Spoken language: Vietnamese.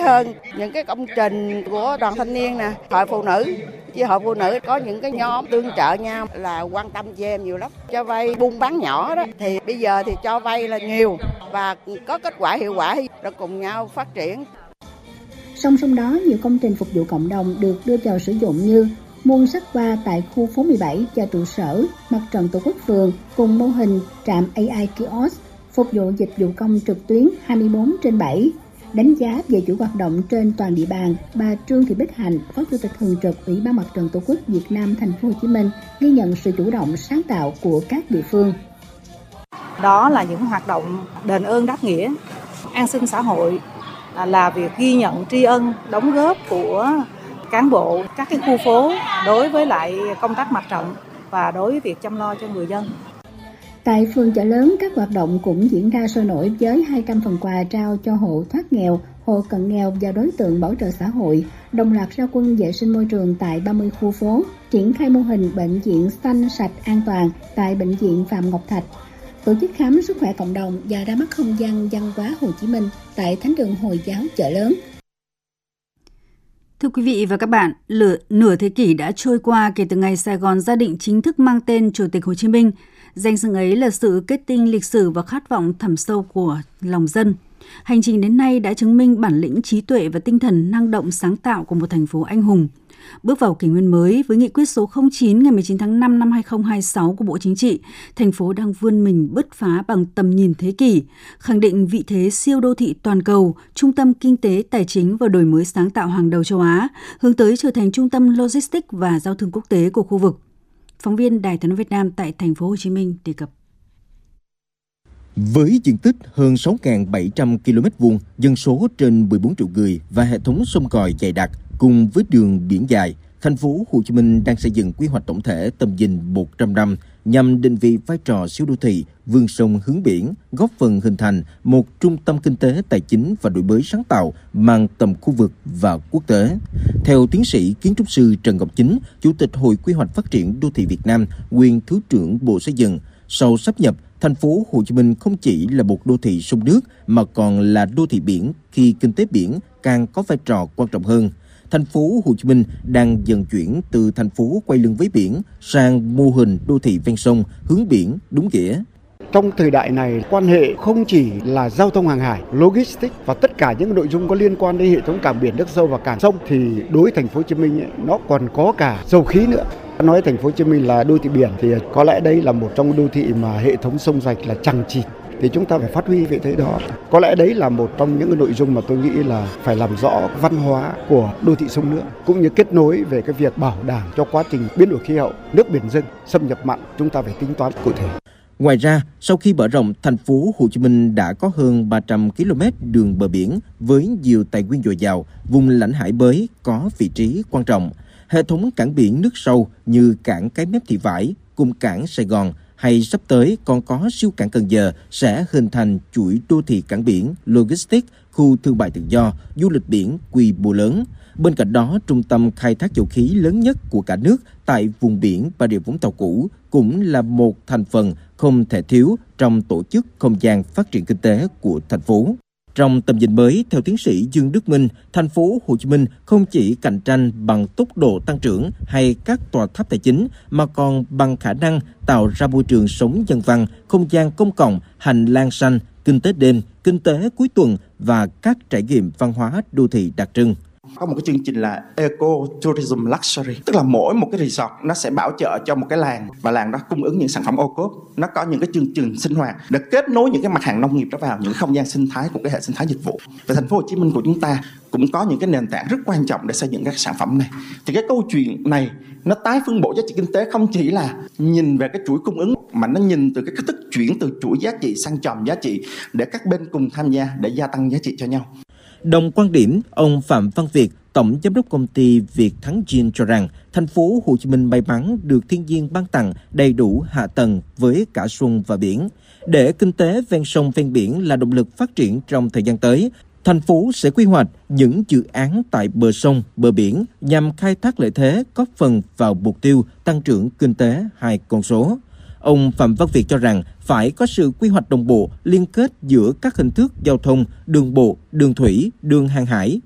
hơn. Những cái công trình của đoàn thanh niên nè, hội phụ nữ, chi hội phụ nữ có những cái nhóm tương trợ nhau là quan tâm cho em nhiều lắm. Cho vay buôn bán nhỏ đó thì bây giờ thì cho vay là nhiều và có kết quả hiệu quả rồi cùng nhau phát triển. Song song đó, nhiều công trình phục vụ cộng đồng được đưa vào sử dụng như muôn sắc hoa tại khu phố 17 cho trụ sở Mặt trận Tổ quốc phường cùng mô hình trạm AI kiosk phục vụ dịch vụ công trực tuyến 24/7. Đánh giá về chuỗi hoạt động trên toàn địa bàn, bà Trương Thị Bích Hạnh, Phó Chủ tịch Thường trực Ủy ban Mặt trận Tổ quốc Việt Nam Thành phố Hồ Chí Minh ghi nhận sự chủ động sáng tạo của các địa phương. Đó là những hoạt động đền ơn đáp nghĩa, an sinh xã hội, là việc ghi nhận tri ân đóng góp của cán bộ các cái khu phố đối với lại công tác mặt trận và đối với việc chăm lo cho người dân. Tại phường Chợ Lớn, các hoạt động cũng diễn ra sôi nổi với 200 phần quà trao cho hộ thoát nghèo, hộ cận nghèo và đối tượng bảo trợ xã hội, đồng loạt ra quân vệ sinh môi trường tại 30 khu phố, triển khai mô hình bệnh viện xanh sạch an toàn tại bệnh viện Phạm Ngọc Thạch, tổ chức khám sức khỏe cộng đồng và ra mắt không gian văn hóa Hồ Chí Minh tại Thánh đường Hồi giáo Chợ Lớn. Thưa quý vị và các bạn, nửa thế kỷ đã trôi qua kể từ ngày Sài Gòn ra định chính thức mang tên Chủ tịch Hồ Chí Minh. Danh xưng ấy là sự kết tinh lịch sử và khát vọng thẳm sâu của lòng dân. Hành trình đến nay đã chứng minh bản lĩnh, trí tuệ và tinh thần năng động sáng tạo của một thành phố anh hùng. Bước vào kỷ nguyên mới với nghị quyết số 09 ngày 19 tháng 5 năm 2026 của Bộ Chính trị, thành phố đang vươn mình bứt phá bằng tầm nhìn thế kỷ, khẳng định vị thế siêu đô thị toàn cầu, trung tâm kinh tế, tài chính và đổi mới sáng tạo hàng đầu châu Á, hướng tới trở thành trung tâm logistics và giao thương quốc tế của khu vực. Phóng viên Đài Tiếng nói Việt Nam tại thành phố Hồ Chí Minh đề cập. Với diện tích hơn 6.700 km2, dân số trên 14 triệu người và hệ thống sông còi dày đặc cùng với đường biển dài, thành phố Hồ Chí Minh đang xây dựng quy hoạch tổng thể tầm nhìn 100 năm nhằm định vị vai trò siêu đô thị vươn sông hướng biển, góp phần hình thành một trung tâm kinh tế, tài chính và đổi mới sáng tạo mang tầm khu vực và quốc tế. Theo tiến sĩ kiến trúc sư Trần Ngọc Chính, Chủ tịch Hội Quy hoạch Phát triển Đô thị Việt Nam, nguyên Thứ trưởng Bộ Xây dựng, sau sáp nhập, thành phố Hồ Chí Minh không chỉ là một đô thị sông nước mà còn là đô thị biển khi kinh tế biển càng có vai trò quan trọng hơn. Thành phố Hồ Chí Minh đang dần chuyển từ thành phố quay lưng với biển sang mô hình đô thị ven sông, hướng biển đúng nghĩa. Trong thời đại này, quan hệ không chỉ là giao thông hàng hải, logistics và tất cả những nội dung có liên quan đến hệ thống cảng biển, nước sâu và cảng sông thì đối với thành phố Hồ Chí Minh nó còn có cả dầu khí nữa. Nói thành phố Hồ Chí Minh là đô thị biển thì có lẽ đây là một trong đô thị mà hệ thống sông rạch là chằng chịt. Thì chúng ta phải phát huy vị thế đó. Có lẽ đấy là một trong những nội dung mà tôi nghĩ là phải làm rõ văn hóa của đô thị sông nước, cũng như kết nối về cái việc bảo đảm cho quá trình biến đổi khí hậu, nước biển dâng, xâm nhập mặn, chúng ta phải tính toán cụ thể. Ngoài ra, sau khi mở rộng, thành phố Hồ Chí Minh đã có hơn 300 km đường bờ biển với nhiều tài nguyên dồi dào, vùng lãnh hải mới có vị trí quan trọng. Hệ thống cảng biển nước sâu như cảng Cái Mép Thị Vải, cùng cảng Sài Gòn hay sắp tới còn có siêu cảng Cần Giờ sẽ hình thành chuỗi đô thị cảng biển, logistics, khu thương mại tự do, du lịch biển quy mô lớn. Bên cạnh đó, trung tâm khai thác dầu khí lớn nhất của cả nước tại vùng biển Bà Rịa Vũng Tàu cũ cũng là một thành phần không thể thiếu trong tổ chức không gian phát triển kinh tế của thành phố. Trong tầm nhìn mới, theo tiến sĩ Dương Đức Minh, thành phố Hồ Chí Minh không chỉ cạnh tranh bằng tốc độ tăng trưởng hay các tòa tháp tài chính, mà còn bằng khả năng tạo ra môi trường sống nhân văn, không gian công cộng, hành lang xanh, kinh tế đêm, kinh tế cuối tuần và các trải nghiệm văn hóa đô thị đặc trưng. Có một cái chương trình là Eco Tourism Luxury, tức là mỗi một cái resort nó sẽ bảo trợ cho một cái làng và làng đó cung ứng những sản phẩm ô cốp. Nó có những cái chương trình sinh hoạt để kết nối những cái mặt hàng nông nghiệp đó vào những không gian sinh thái của cái hệ sinh thái dịch vụ. Và thành phố Hồ Chí Minh của chúng ta cũng có những cái nền tảng rất quan trọng để xây dựng các sản phẩm này. Thì cái câu chuyện này nó tái phân bổ giá trị kinh tế không chỉ là nhìn về cái chuỗi cung ứng mà nó nhìn từ cái cách thức chuyển từ chuỗi giá trị sang chòm giá trị để các bên cùng tham gia để gia tăng giá trị cho nhau. Đồng quan điểm, ông Phạm Văn Việt, Tổng Giám đốc công ty Việt Thắng Gin cho rằng thành phố Hồ Chí Minh may mắn được thiên nhiên ban tặng đầy đủ hạ tầng với cả sông và biển. Để kinh tế ven sông ven biển là động lực phát triển trong thời gian tới, thành phố sẽ quy hoạch những dự án tại bờ sông, bờ biển nhằm khai thác lợi thế, góp phần vào mục tiêu tăng trưởng kinh tế hai con số. Ông Phạm Văn Việt cho rằng phải có sự quy hoạch đồng bộ, liên kết giữa các hình thức giao thông, đường bộ, đường thủy, đường hàng hải,